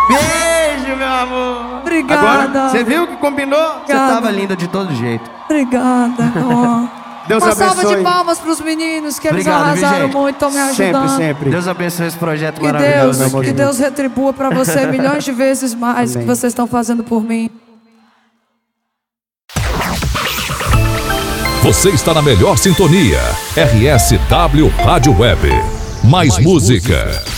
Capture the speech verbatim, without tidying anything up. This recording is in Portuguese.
Beijo, meu amor. Obrigada. Agora, você viu que combinou? Você tava linda de todo jeito. Obrigada. Oh. Deus Uma abençoe. salva de palmas pros meninos, que eles Obrigado, viu, arrasaram gente? muito, estão me Sempre, ajudando. sempre. Deus abençoe esse projeto Que Deus, maravilhoso. meu amor. que Deus retribua pra você milhões de vezes mais Amém. que vocês estão fazendo por mim. Você está na melhor sintonia. R S W Rádio Web. Mais, Mais música. música.